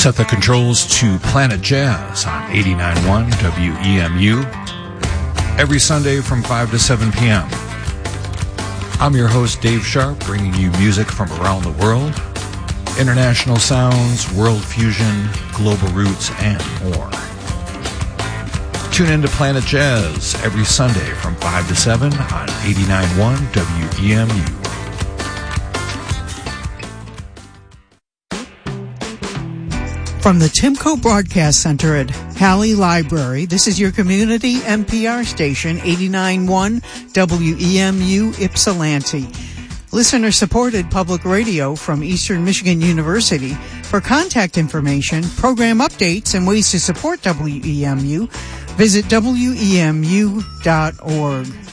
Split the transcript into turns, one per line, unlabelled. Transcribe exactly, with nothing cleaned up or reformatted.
Set the controls to Planet Jazz on eighty-nine point one W E M U every Sunday from five to seven p.m. I'm your host, Dave Sharp, bringing you music from around the world, international sounds, world fusion, global roots, and more. Tune in to Planet Jazz every Sunday from five to seven on eighty-nine point one W E M U.
From the Timco Broadcast Center at Halley Library, this is your community N P R station, eighty-nine point one W E M U Ypsilanti. Listener-supported public radio from Eastern Michigan University. For contact information, program updates, and ways to support W E M U, visit W E M U dot org.